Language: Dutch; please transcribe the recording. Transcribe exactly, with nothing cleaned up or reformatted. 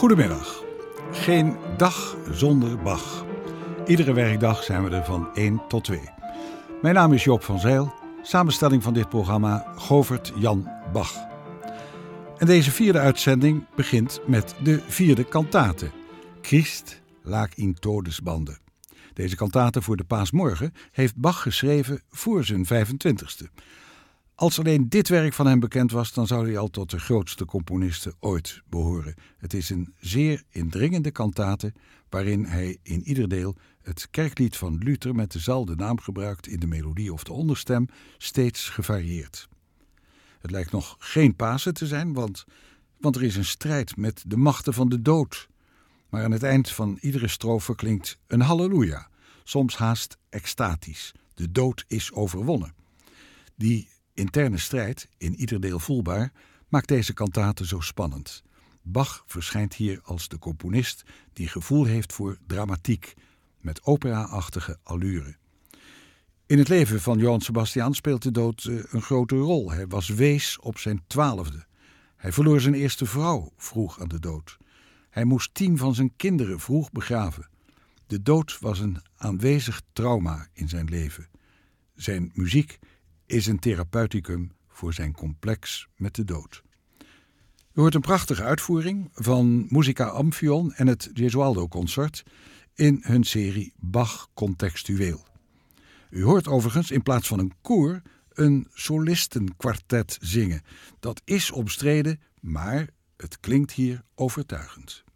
Goedemiddag. Geen dag zonder Bach. Iedere werkdag zijn we er van één tot twee. Mijn naam is Joop van Zijl, samenstelling van dit programma Govert Jan Bach. En deze vierde uitzending begint met de vierde kantate, Christ lag in Todesbande. Deze kantate voor de Paasmorgen heeft Bach geschreven voor zijn vijfentwintigste. Als alleen dit werk van hem bekend was, dan zou hij al tot de grootste componisten ooit behoren. Het is een zeer indringende kantate, waarin hij in ieder deel het kerklied van Luther met dezelfde naam gebruikt in de melodie of de onderstem, steeds gevarieerd. Het lijkt nog geen Pasen te zijn, want, want er is een strijd met de machten van de dood. Maar aan het eind van iedere strofe klinkt een halleluja, soms haast extatisch. De dood is overwonnen. Die interne strijd, in ieder deel voelbaar, maakt deze kantate zo spannend. Bach verschijnt hier als de componist die gevoel heeft voor dramatiek, met opera-achtige allure. In het leven van Johann Sebastian speelt de dood een grote rol. Hij was wees op zijn twaalfde. Hij verloor zijn eerste vrouw vroeg aan de dood. Hij moest tien van zijn kinderen vroeg begraven. De dood was een aanwezig trauma in zijn leven. Zijn muziek is een therapeuticum voor zijn complex met de dood. U hoort een prachtige uitvoering van Musica Amphion en het Gesualdo-concert in hun serie Bach Contextueel. U hoort overigens in plaats van een koor een solistenkwartet zingen. Dat is omstreden, maar het klinkt hier overtuigend.